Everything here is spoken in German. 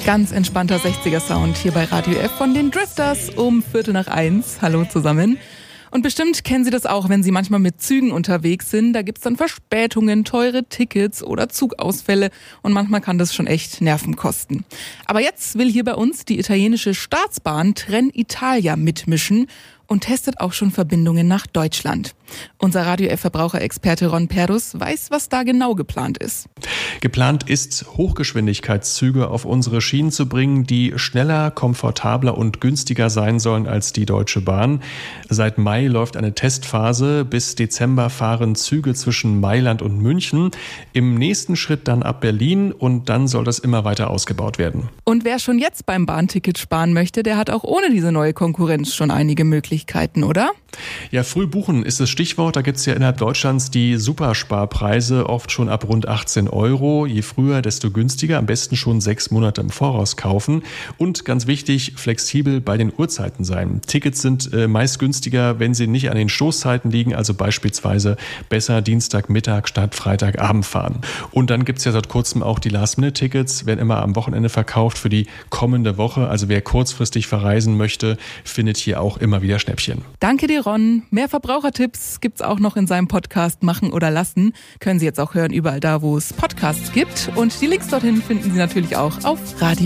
Ganz entspannter 60er-Sound hier bei Radio F von den Drifters um 1:45. Hallo zusammen. Und bestimmt kennen Sie das auch, wenn Sie manchmal mit Zügen unterwegs sind. Da gibt's dann Verspätungen, teure Tickets oder Zugausfälle. Und manchmal kann das schon echt Nerven kosten. Aber jetzt will hier bei uns die italienische Staatsbahn Trenitalia mitmischen und testet auch schon Verbindungen nach Deutschland. Unser Radio F-Verbraucherexperte Ron Perdus weiß, was da genau geplant ist. Geplant ist, Hochgeschwindigkeitszüge auf unsere Schienen zu bringen, die schneller, komfortabler und günstiger sein sollen als die Deutsche Bahn. Seit Mai läuft eine Testphase. Bis Dezember fahren Züge zwischen Mailand und München. Im nächsten Schritt dann ab Berlin und dann soll das immer weiter ausgebaut werden. Und wer schon jetzt beim Bahnticket sparen möchte, der hat auch ohne diese neue Konkurrenz schon einige Möglichkeiten, oder? Ja, früh buchen ist das Stichwort. Da gibt es ja innerhalb Deutschlands die Supersparpreise, oft schon ab rund 18 Euro. Je früher, desto günstiger. Am besten schon 6 Monate im Voraus kaufen. Und ganz wichtig, flexibel bei den Uhrzeiten sein. Tickets sind meist günstiger, wenn sie nicht an den Stoßzeiten liegen, also beispielsweise besser Dienstagmittag statt Freitagabend fahren. Und dann gibt es ja seit kurzem auch die Last-Minute-Tickets, werden immer am Wochenende verkauft für die kommende Woche. Also wer kurzfristig verreisen möchte, findet hier auch immer wieder Schnäppchen. Danke dir, Ron. Mehr Verbrauchertipps gibt's auch noch in seinem Podcast Machen oder Lassen. Können Sie jetzt auch hören, überall da, wo es Podcasts gibt. Und die Links dorthin finden Sie natürlich auch auf Radio